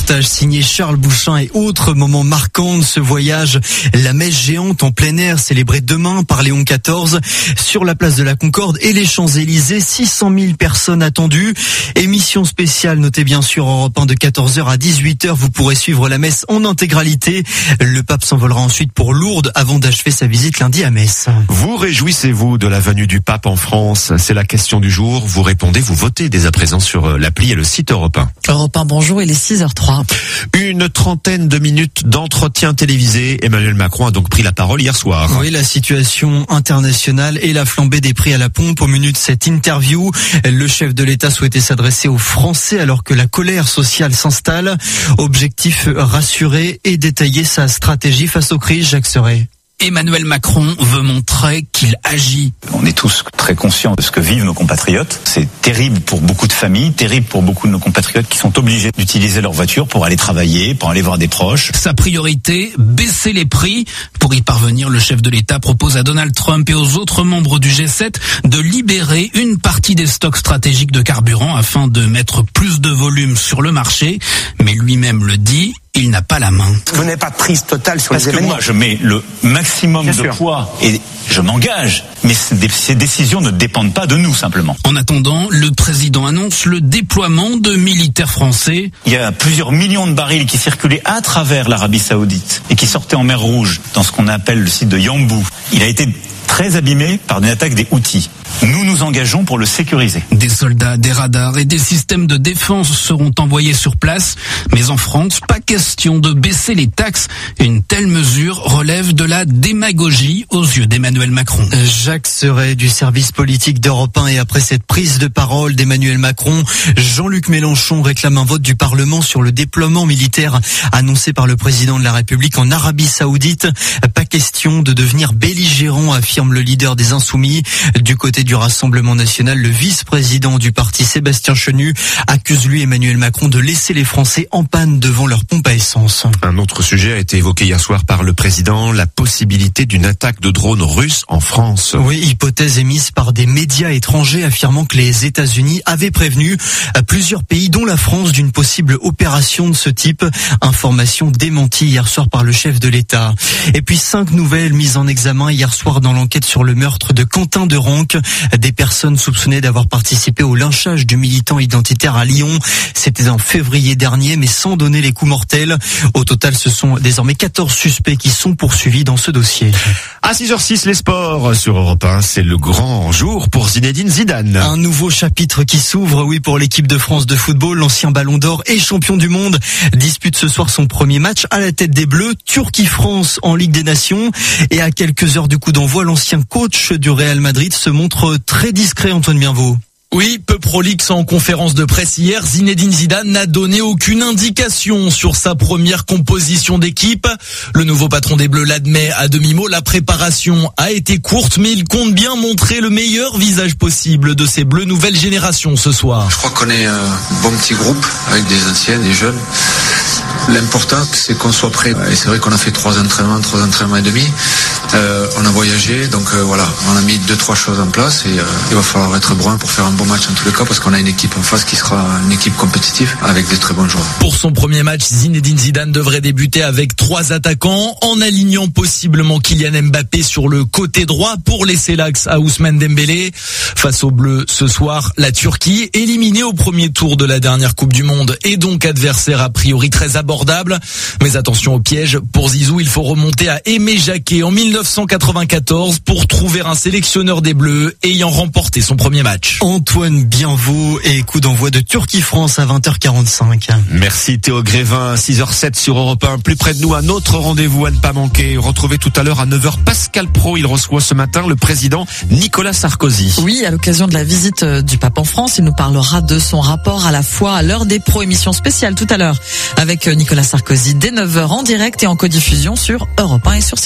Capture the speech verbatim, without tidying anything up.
reportage signé Charles Bouchin et autres moments marquants de ce voyage. La messe géante en plein air célébrée demain par Léon quatorze sur la place de la Concorde et les Champs-Élysées. six cent mille personnes attendues. Émission spéciale, notez bien sûr Europe un de quatorze heures à dix-huit heures. Vous pourrez suivre la messe en intégralité. Le pape s'envolera ensuite pour Lourdes avant d'achever sa visite lundi à Metz. Vous réjouissez-vous de la venue du pape en France? C'est la question du jour. Vous répondez, vous votez dès à présent sur l'appli et le site Europe un. Europe un, bonjour, il est six heures trois. Une trentaine de minutes d'entretien télévisé. Emmanuel Macron a donc pris la parole hier soir. Oui, la situation internationale et la flambée des prix à la pompe. Au menu de cette interview, le chef de l'État souhaitait s'adresser aux Français alors que la colère sociale s'installe. Objectif, rassurer et détailler sa stratégie face aux crises. Jacques Serret. Emmanuel Macron veut montrer qu'il agit. On est tous très conscients de ce que vivent nos compatriotes. C'est terrible pour beaucoup de familles, terrible pour beaucoup de nos compatriotes qui sont obligés d'utiliser leur voiture pour aller travailler, pour aller voir des proches. Sa priorité, baisser les prix. Pour y parvenir, le chef de l'État propose à Donald Trump et aux autres membres du G sept de libérer une partie des stocks stratégiques de carburant afin de mettre plus de volume sur le marché. Mais lui-même le dit, il n'a pas la main. Vous n'avez pas de prise totale sur Parce les que événements. moi, je mets le maximum Bien de sûr. poids et je m'engage. Mais ces décisions ne dépendent pas de nous, simplement. En attendant, le président annonce le déploiement de militaires français. Il y a plusieurs millions de barils qui circulaient à travers l'Arabie Saoudite et qui sortaient en mer Rouge, dans ce qu'on appelle le site de Yambou. Il a été très abîmé par une attaque des Houthis. Nous nous engageons pour le sécuriser. Des soldats, des radars et des systèmes de défense seront envoyés sur place. Mais en France, pas question de baisser les taxes. Une telle mesure relève de la démagogie aux yeux d'Emmanuel Macron. Jacques Serret du service politique d'Europe un. Et après cette prise de parole d'Emmanuel Macron, Jean-Luc Mélenchon réclame un vote du Parlement sur le déploiement militaire annoncé par le président de la République en Arabie Saoudite. Pas question de devenir belligérant, affirme le leader des Insoumis. Du côté du Rassemblement national, le vice-président du parti, Sébastien Chenu, accuse lui Emmanuel Macron de laisser les Français en panne devant leur pompe à essence. Un autre sujet a été évoqué hier soir par le président, la possibilité d'une attaque de drones russes en France. Oui, hypothèse émise par des médias étrangers affirmant que les États-Unis avaient prévenu à plusieurs pays, dont la France, d'une possible opération de ce type. Information démentie hier soir par le chef de l'État. Et puis cinq nouvelles mises en examen hier soir dans l'enquête sur le meurtre de Quentin Derenque. Des personnes soupçonnées d'avoir participé au lynchage du militant identitaire à Lyon. C'était en février dernier, mais sans donner les coups mortels. Au total, ce sont désormais quatorze suspects qui sont poursuivis dans ce dossier. À six heures six, les sports sur Europe un, c'est le grand jour pour Zinedine Zidane. Un nouveau chapitre qui s'ouvre, oui, pour l'équipe de France de football. L'ancien Ballon d'Or et champion du monde dispute ce soir son premier match à la tête des Bleus. Turquie-France en Ligue des Nations. Et à quelques heures du coup d'envoi, l'ancien coach du Real Madrid se montre très discret, Antoine Bienvaux. Oui, peu prolixe en conférence de presse hier, Zinedine Zidane n'a donné aucune indication sur sa première composition d'équipe. Le nouveau patron des Bleus l'admet à demi-mot, la préparation a été courte, mais il compte bien montrer le meilleur visage possible de ces Bleus nouvelle génération ce soir. Je crois qu'on est un bon petit groupe avec des anciens, des jeunes. L'important, c'est qu'on soit prêt. Et c'est vrai qu'on a fait trois entraînements, trois entraînements et demi. Euh, on a voyagé, donc euh, voilà, on a mis deux, trois choses en place et euh, il va falloir être brun pour faire un bon match en tous les cas parce qu'on a une équipe en face qui sera une équipe compétitive avec des très bons joueurs. Pour son premier match, Zinedine Zidane devrait débuter avec trois attaquants en alignant possiblement Kylian Mbappé sur le côté droit pour laisser l'axe à Ousmane Dembélé. Face aux Bleus ce soir, la Turquie, éliminée au premier tour de la dernière Coupe du Monde et donc adversaire a priori très abordable. Mais attention au piège, pour Zizou, il faut remonter à Aimé Jacquet en mille neuf cent quatre-vingt-quatorze pour trouver un sélectionneur des Bleus ayant remporté son premier match. Antoine Bienvaux et coup d'envoi de Turquie-France à vingt heures quarante-cinq. Merci Théo Grévin, six heures sept sur Europe un. Plus près de nous, un autre rendez-vous à ne pas manquer. Retrouvez tout à l'heure à neuf heures Pascal Praud. Il reçoit ce matin le président Nicolas Sarkozy. Oui, à l'occasion de la visite du pape en France, il nous parlera de son rapport à la foi à l'heure des pros, émission spéciale tout à l'heure avec Nicolas Sarkozy dès neuf heures en direct et en codiffusion sur Europe un et sur C.